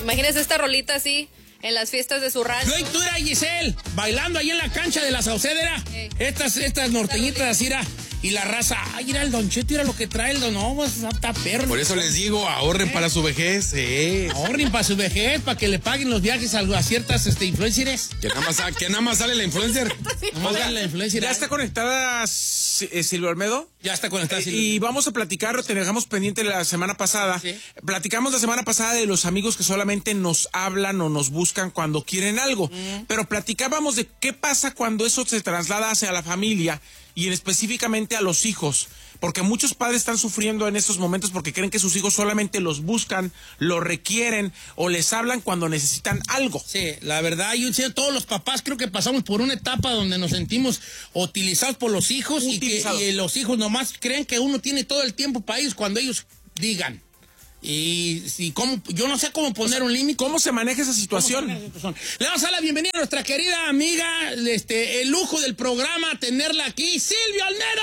Imagínese esta rolita así en las fiestas de su rancho. Yo y tú era Giselle, bailando ahí en la cancha de la Saucedera. Estas norteñitas así era. Y la raza, ay, mira el Don Cheto, mira lo que trae el Don, no, pues está perro. Por eso les digo, ahorren para su vejez, Ahorren para su vejez, para que le paguen los viajes a ciertas influencers. Que nada más sale la influencer. La influencer. ¿Ya está conectada Silvia Olmedo? Ya está conectada Silvia. Y vamos a platicar, te dejamos pendiente la semana pasada. ¿Sí? Platicamos la semana pasada de los amigos que solamente nos hablan o nos buscan cuando quieren algo. Pero platicábamos de qué pasa cuando eso se traslada hacia la familia y específicamente a los hijos, porque muchos padres están sufriendo en estos momentos porque creen que sus hijos solamente los buscan, los requieren o les hablan cuando necesitan algo. Sí, la verdad, todos los papás creo que pasamos por una etapa donde nos sentimos utilizados por los hijos y los hijos nomás creen que uno tiene todo el tiempo para ellos cuando ellos digan. Y cómo, yo no sé cómo poner un límite. ¿Cómo se maneja esa situación? Le vamos a dar la bienvenida a nuestra querida amiga, el lujo del programa, tenerla aquí, Silvia Olmedo.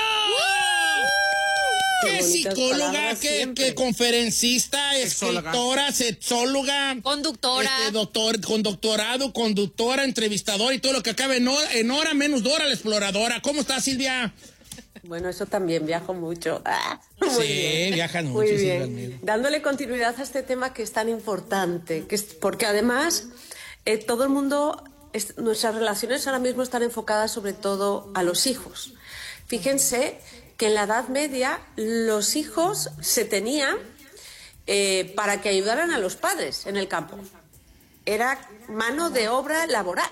Que psicóloga, que conferencista, escritora, sexóloga, conductora, con doctorado, conductora, entrevistadora y todo lo que acabe en hora menos Dora la exploradora. ¿Cómo estás, Silvia? Bueno, eso también, viajo mucho. Muy bien. Viajan mucho. Muy bien. Dándole continuidad a este tema que es tan importante, porque además todo el mundo, nuestras relaciones ahora mismo están enfocadas sobre todo a los hijos. Fíjense que en la Edad Media los hijos se tenían para que ayudaran a los padres en el campo. Era mano de obra laboral.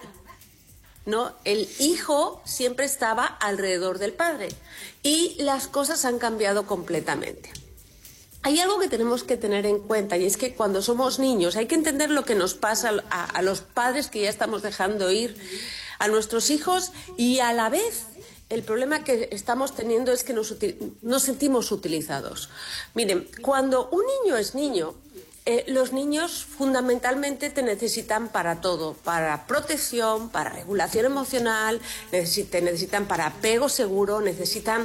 ¿No? El hijo siempre estaba alrededor del padre y las cosas han cambiado completamente. Hay algo que tenemos que tener en cuenta y es que cuando somos niños hay que entender lo que nos pasa a los padres que ya estamos dejando ir a nuestros hijos y a la vez el problema que estamos teniendo es que nos sentimos utilizados. Miren, cuando un niño es niño, los niños fundamentalmente te necesitan para todo, para protección, para regulación emocional, te necesitan para apego seguro, necesitan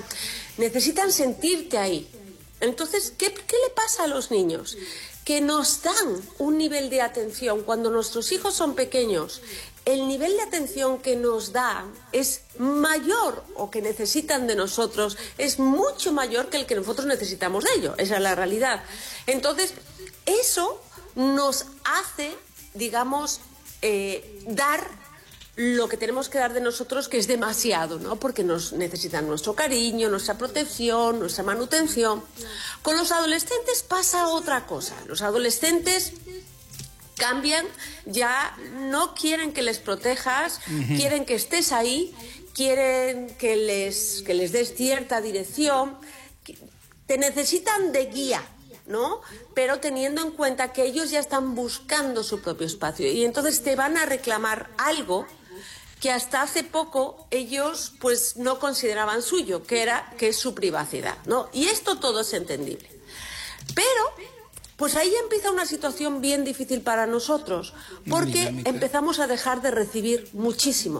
sentirte ahí. Entonces, ¿qué le pasa a los niños? Que nos dan un nivel de atención. Cuando nuestros hijos son pequeños, el nivel de atención que nos dan es mayor o que necesitan de nosotros es mucho mayor que el que nosotros necesitamos de ellos. Esa es la realidad. Entonces, eso nos hace, digamos, dar lo que tenemos que dar de nosotros, que es demasiado, ¿no? Porque nos necesitan nuestro cariño, nuestra protección, nuestra manutención. Con los adolescentes pasa otra cosa. Los adolescentes cambian, ya no quieren que les protejas, quieren que estés ahí, quieren que les des cierta dirección, te necesitan de guía, ¿no? Pero teniendo en cuenta que ellos ya están buscando su propio espacio y entonces te van a reclamar algo que hasta hace poco ellos pues no consideraban suyo, que es su privacidad, ¿no? Y esto todo es entendible. Pero pues ahí empieza una situación bien difícil para nosotros, porque empezamos a dejar de recibir muchísimo.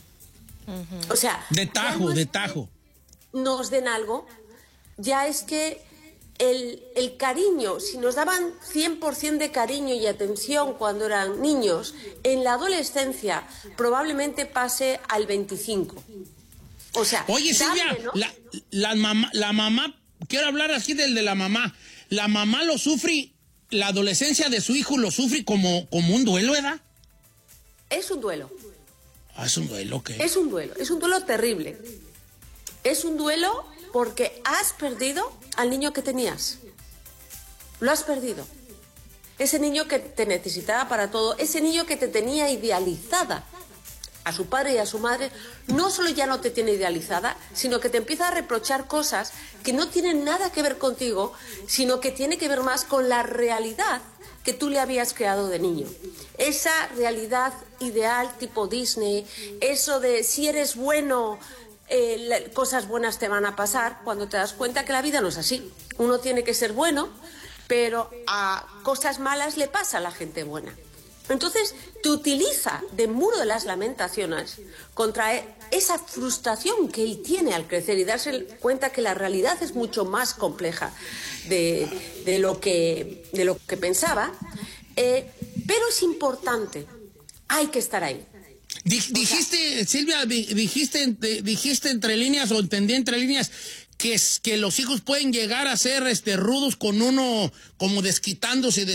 O sea, de tajo. Nos den algo, ya es que el cariño, si nos daban 100% de cariño y atención cuando eran niños, en la adolescencia probablemente pase al 25%. O sea, oye, Silvia, ¿no? la mamá, quiero hablar así de la mamá. La mamá lo sufre, la adolescencia de su hijo lo sufre como un duelo, ¿verdad? Es un duelo. ¿Es un duelo qué? Es un duelo terrible. Es un duelo porque has perdido al niño que tenías. Lo has perdido. Ese niño que te necesitaba para todo, ese niño que te tenía idealizada. A su padre y a su madre, no solo ya no te tiene idealizada, sino que te empieza a reprochar cosas que no tienen nada que ver contigo, sino que tiene que ver más con la realidad que tú le habías creado de niño. Esa realidad ideal tipo Disney, eso de si eres bueno, cosas buenas te van a pasar, cuando te das cuenta que la vida no es así. Uno tiene que ser bueno, pero a cosas malas le pasa a la gente buena. Entonces te utiliza de muro de las lamentaciones contra esa frustración que él tiene al crecer y darse cuenta que la realidad es mucho más compleja de lo que pensaba. Pero es importante, hay que estar ahí. Dijiste, Silvia, dijiste entre líneas, o entendí entre líneas, que los hijos pueden llegar a ser rudos con uno, como desquitándose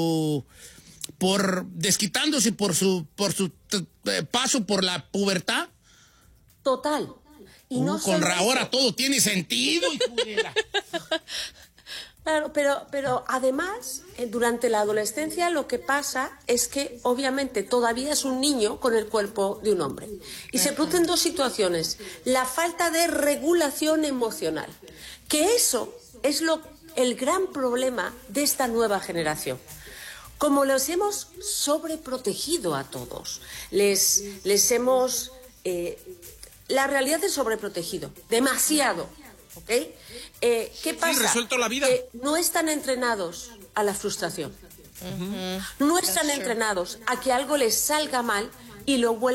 por su paso por la pubertad. Total. Y no con ahora todo tiene sentido, hijo de la... Claro, pero además, durante la adolescencia lo que pasa es que obviamente todavía es un niño con el cuerpo de un hombre. Y se producen dos situaciones. La falta de regulación emocional, que eso es el gran problema de esta nueva generación. Como los hemos sobreprotegido a todos, les hemos... la realidad es sobreprotegido, demasiado. ¿Ok? ¿Qué pasa? Sí, resuelto la vida. Que no están entrenados a la frustración. No están entrenados a que algo les salga mal y lo vuelvan